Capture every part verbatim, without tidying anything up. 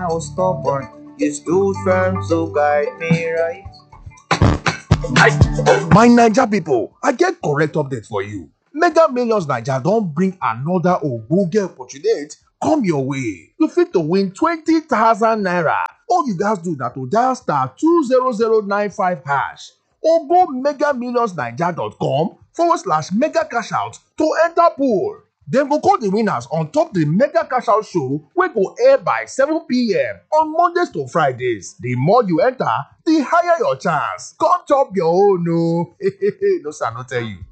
was stubborn. You stood firm to guide me right. My Naija people, I get correct update for you. Mega Millions Naija don bring another ogbonge opportunity come your way. You fit to win twenty thousand naira. All you guys do na to dial star two zero zero nine five hash or go mega millions naija dot com forward slash mega cash out to enter pool. Dem go call the winners on top the mega cash out show wey go air by seven p m on Mondays to Fridays. The more you enter, the higher your chance. Come chop your own o. No sir, no tell you.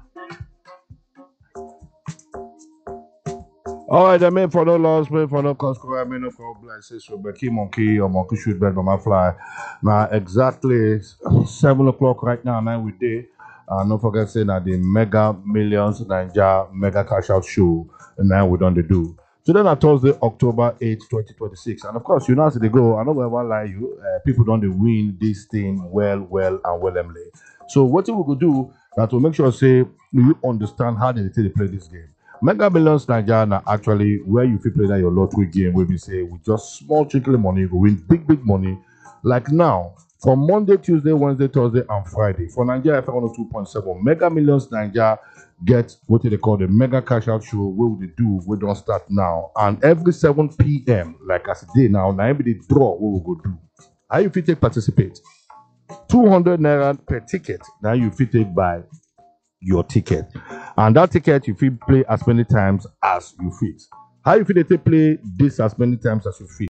All right, I mean for no loss, pay for no cost, I mean no for blessings. So, Becky Monkey or Monkey shoot bed, Mama Fly. Now, exactly seven o'clock right now, now we day. And don't forget saying that the Mega Millions Ninja Mega Cash Out Show, and now we done the do. Today on Thursday, October eighth, twenty twenty-six. And of course, you know as they go, I know where one lie you, uh, people don't they win this thing well, well, and well, Emily. So, what we could do that will make sure say you understand how they, they play this game. Mega Millions Naija na actually where you fit play that your lottery game where we say with just small trickling money you go win big big money. Like now, from Monday, Tuesday, Wednesday, Thursday, and Friday for Nigeria F M one oh two point seven, Mega Millions Naija get what they call the Mega Cash Out Show. Where we do we don't start now, and every seven p m like as a day now, now every day draw what we go do. How you fit take participate? two hundred naira per ticket. Now you fit take by your ticket, and that ticket you fit play as many times as you fit. How you fit take play this as many times as you fit?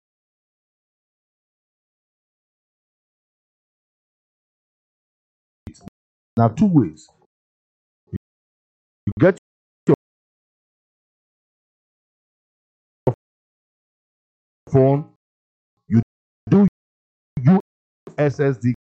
Now two ways. You get your phone, you do U S S D